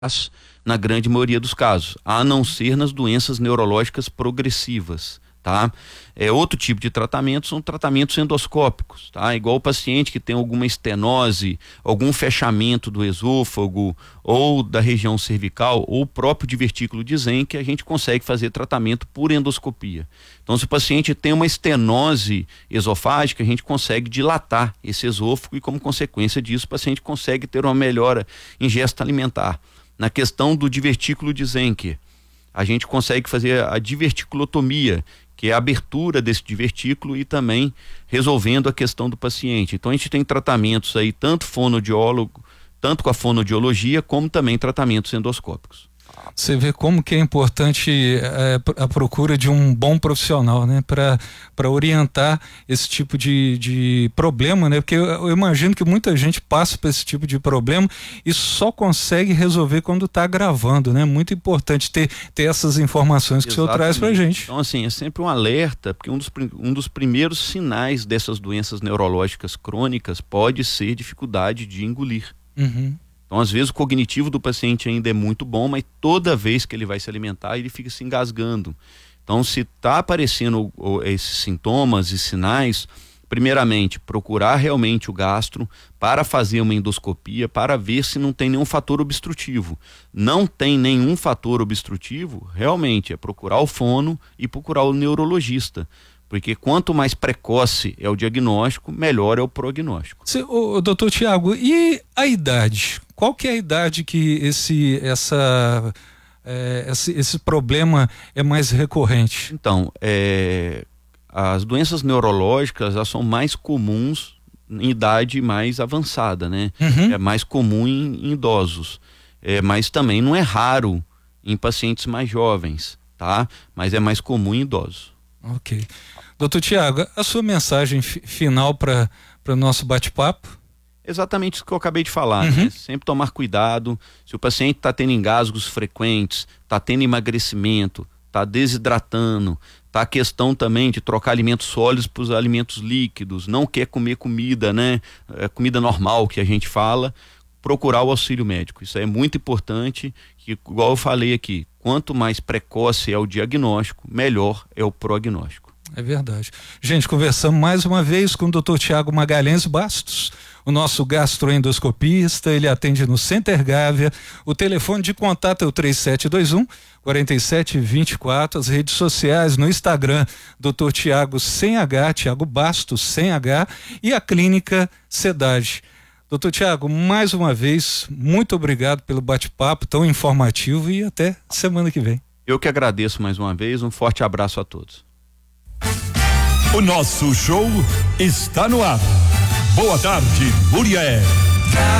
na grande maioria dos casos, a não ser nas doenças neurológicas progressivas, tá? Outro tipo de tratamento são tratamentos endoscópicos, tá? Igual o paciente que tem alguma estenose, algum fechamento do esôfago ou da região cervical, ou o próprio divertículo de Zenck, a gente consegue fazer tratamento por endoscopia. Então, se o paciente tem uma estenose esofágica, a gente consegue dilatar esse esôfago e, como consequência disso, o paciente consegue ter uma melhora em ingesta alimentar. Na questão do divertículo de Zenck, a gente consegue fazer a diverticulotomia, que é a abertura desse divertículo, e também resolvendo a questão do paciente. Então a gente tem tratamentos aí, tanto com a fonoaudiologia, como também tratamentos endoscópicos. Você vê como que é importante a procura de um bom profissional, né? Para orientar esse tipo de problema, né? Porque eu imagino que muita gente passa por esse tipo de problema e só consegue resolver quando está gravando, né? Muito importante ter essas informações que Exatamente. O senhor traz pra gente. Então, assim, é sempre um alerta, porque um dos primeiros sinais dessas doenças neurológicas crônicas pode ser dificuldade de engolir. Uhum. Então, às vezes, o cognitivo do paciente ainda é muito bom, mas toda vez que ele vai se alimentar, ele fica se engasgando. Então, se está aparecendo esses sintomas e sinais, primeiramente, procurar realmente o gastro para fazer uma endoscopia, para ver se não tem nenhum fator obstrutivo. Não tem nenhum fator obstrutivo, realmente, é procurar o fono e procurar o neurologista. Porque quanto mais precoce é o diagnóstico, melhor é o prognóstico. Doutor Tiago, e a idade? Qual que é a idade que esse problema é mais recorrente? Então, as doenças neurológicas, elas são mais comuns em idade mais avançada, né? Uhum. É mais comum em idosos, mas também não é raro em pacientes mais jovens, tá? Mas é mais comum em idosos. Ok. Doutor Tiago, a sua mensagem final para o nosso bate-papo? Exatamente isso que eu acabei de falar, uhum. né? Sempre tomar cuidado. Se o paciente está tendo engasgos frequentes, está tendo emagrecimento, está desidratando, está a questão também de trocar alimentos sólidos para os alimentos líquidos, não quer comer comida, né? Comida normal que a gente fala, procurar o auxílio médico. Isso é muito importante, que, igual eu falei aqui, quanto mais precoce é o diagnóstico, melhor é o prognóstico. É verdade. Gente, conversamos mais uma vez com o Dr. Tiago Magalhães Bastos, o nosso gastroendoscopista. Ele atende no Center Gávea. O telefone de contato é o 3721-4724. As redes sociais no Instagram, Dr. Tiago sem H, Tiago Bastos sem H, e a Clínica Cidade. Doutor Tiago, mais uma vez, muito obrigado pelo bate-papo tão informativo e até semana que vem. Eu que agradeço mais uma vez, um forte abraço a todos. O nosso show está no ar. Boa tarde, Muriel.